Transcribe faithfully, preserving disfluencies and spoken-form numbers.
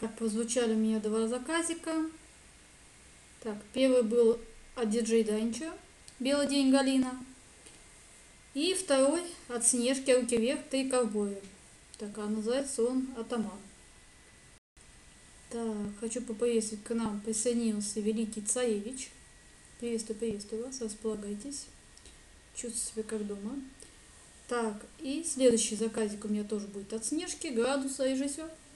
Так, прозвучали у меня два заказика. Так, первый был от диджей Данчо, «Белый день Галина». И второй от Снежки, «Руки вверх, три ковбоя». Так, а называется он «Атаман». Так, хочу поприветствовать, к нам присоединился великий царевич. Приветствую, приветствую вас, располагайтесь. Чувствую себя как дома. Так, и следующий заказик у меня тоже будет от Снежки, «Градуса», режиссер.